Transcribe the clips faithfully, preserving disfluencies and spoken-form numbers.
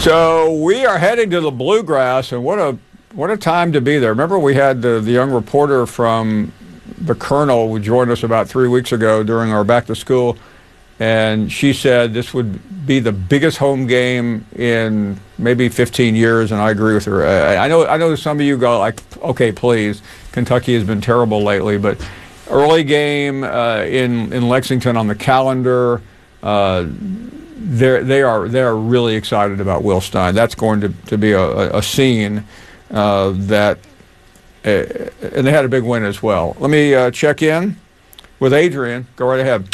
So we are heading to the Bluegrass, and what a what a time to be there. Remember we had the, the young reporter from the Colonel who joined us about three weeks ago during our back to school, and she said this would be the biggest home game in maybe fifteen years, and I agree with her. I, I know I know some of you go like, okay, please, Kentucky has been terrible lately, but early game uh, in in Lexington on the calendar. Uh, They're, they are they are really excited about Will Stein. That's going to, to be a, a scene uh, that, uh, and they had a big win as well. Let me uh, check in with Adrian. Go right ahead.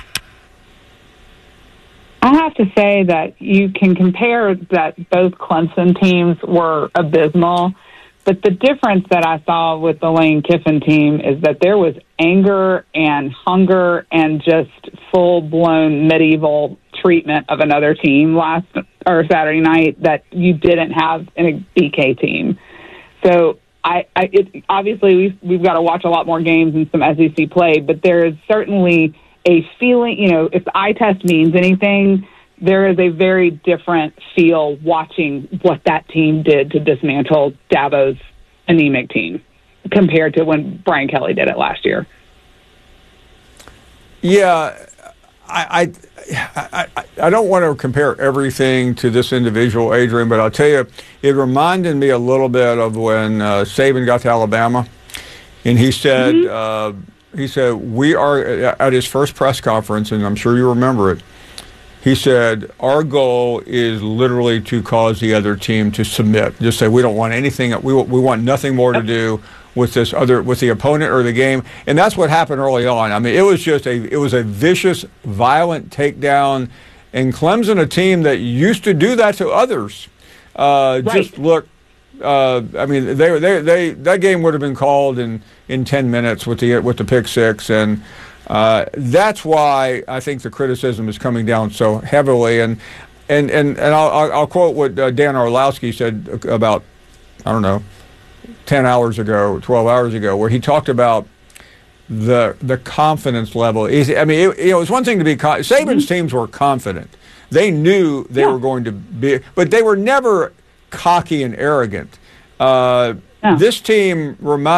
I have to say that you can compare that both Clemson teams were abysmal, but the difference that I saw with the Lane Kiffin team is that there was anger and hunger and just full-blown medieval treatment of another team last or Saturday night that you didn't have in a B K team. So I, I it, obviously we've, we've got to watch a lot more games and some S E C play, but there is certainly a feeling, you know, if the eye test means anything, there is a very different feel watching what that team did to dismantle Dabo's anemic team compared to when Brian Kelly did it last year. Yeah, I, I, I, I don't want to compare everything to this individual, Adrian, but I'll tell you, it reminded me a little bit of when uh, Saban got to Alabama, and he said, mm-hmm. uh, he said, we are, at his first press conference, and I'm sure you remember it, he said, our goal is literally to cause the other team to submit. Just say, we don't want anything, we, we want nothing more to do with this other, with the opponent or the game. And that's what happened early on. I mean, it was just a, it was a vicious, violent takedown. And Clemson, a team that used to do that to others, uh, right. just look, uh, I mean, they, they, they, that game would have been called in, in ten minutes with the, with the pick six. And, Uh, that's why I think the criticism is coming down so heavily. And and, and, and I'll, I'll quote what uh, Dan Orlowski said about, I don't know, ten hours ago, twelve hours ago, where he talked about the the confidence level. I mean, it, you know, it's one thing to be con- Saban's mm-hmm. teams were confident. They knew they yeah. were going to be, but they were never cocky and arrogant. Uh, yeah. This team reminds